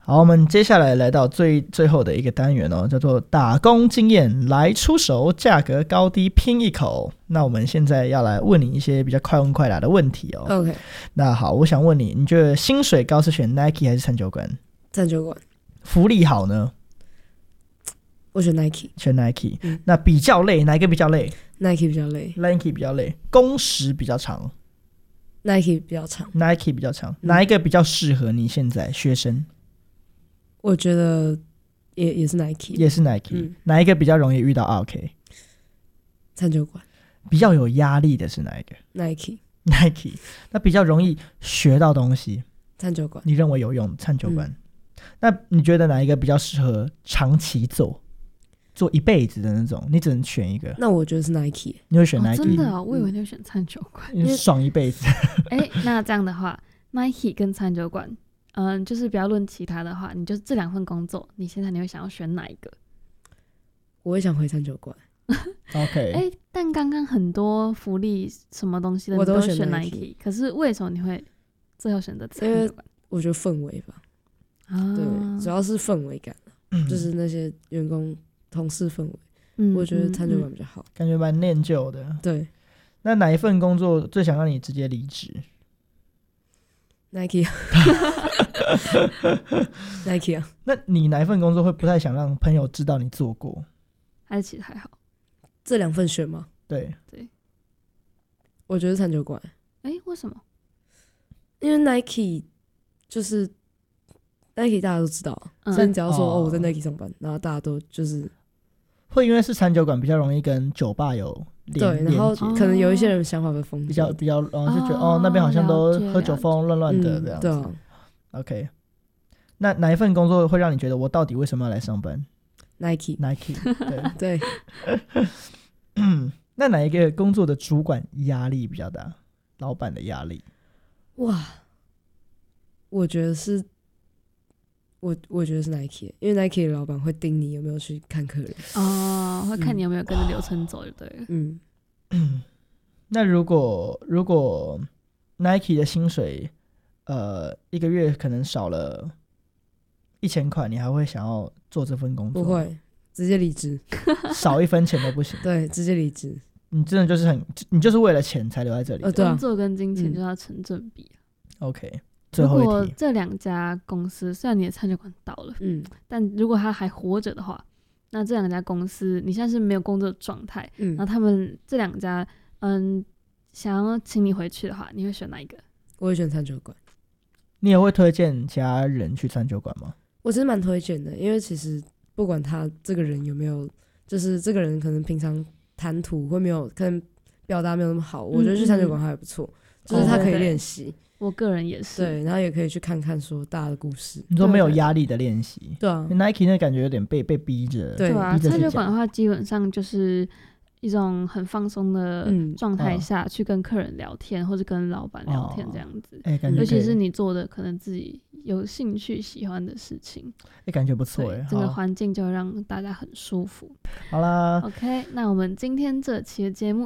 好，我们接下来来到最后的一个单元哦，叫做打工经验来出手，价格高低拼一口。那我们现在要来问你一些比较快问快答的问题哦。 OK， 那好，我想问你，你觉得薪水高是选 Nike 还是餐酒馆？ 餐酒馆。 福利好呢？ 我选 Nike。 选 Nike。那比较累，哪一个比较累？ Nike 比较累。 Nike 比较累。工时比较长。 Nike 比较长。 Nike 比较长。哪一个比较适合你现在学生？ 我觉得也是 Nike。 也是 Nike。哪一个比较容易遇到 OK？ 餐酒馆。 比较有压力的是哪一个？ Nike。 那比较容易学到东西？ 餐酒馆。 你认为有用？餐酒馆。那你觉得哪一个比较适合长期做一辈子的那种？你只能选一个。 那我觉得是 Nike。 你会选 Nike？ 真的我以为你会选餐酒馆。 爽一辈子。 那这样的话 Nike 跟餐酒馆就是不要论其他的话，你就这2份工作，你现在你会想要选哪一个？ 我会想回餐酒馆。 OK。 但刚刚很多福利什么东西的我都选 Nike， 可是为什么你会最后选择餐酒馆？ 我觉得氛围吧。对，主要是氛围感，就是那些员工同事氛围，我觉得餐酒馆比较好， 感觉蛮念旧的。 对。 那哪一份工作最想让你直接离职？ Nike。 Nike 啊。 那你哪一份工作会不太想让朋友知道你做过？ 还是其实还好？ 这2份选吗？ 对， 我觉得餐酒馆。 为什么？ 因为 Nike 就是 Nike 大家都知道，所以你只要说我在 Nike 上班，然后大家都就是会因为是餐酒馆比较容易跟酒吧有对，然后可能有一些人想法被封比较就觉得那边好像都喝酒疯乱乱的这样子。 对啊。 OK。那哪一份工作会让你觉得我到底为什么要来上班？ Nike。 对。 那哪一个工作的主管压力比较大？老板的压力？ 哇，我觉得是 Nike， 因为 Nike 的老板会盯你有没有去看客人会看你有没有跟着流程走就对了。 那如果 Nike 的薪水一个月可能少了1000块，你还会想要做这份工作？ 不会，直接离职。 少1分钱都不行？ 对，直接离职。 你真的就是你就是为了钱才留在这里？ 对啊。 工作跟金钱就要成正比。 OK。最后一题， 如果这2家公司虽然你的餐酒馆倒了，但如果他还活着的话，那这2家公司你现在是没有工作的状态，然后他们这2家想要请你回去的话，你会选哪一个？ 我会选餐酒馆。 你也会推荐其他人去餐酒馆吗？ 我其实蛮推荐的，因为其实不管他这个人有没有，就是这个人可能平常谈吐会没有，可能表达没有那么好，我觉得去餐酒馆还不错，就是他可以练习。 我个人也是。 对，然后也可以去看看说大家的故事。 你说没有压力的练习？ 对啊。 Nike 那感觉有点被逼着。 对啊，餐酒馆的话基本上就是一种很放松的状态下去跟客人聊天，或者跟老板聊天这样子。尤其是你做的可能自己有兴趣喜欢的事情， 感觉不错。 整个环境就让大家很舒服。 好啦 OK， 那我们今天这期的节目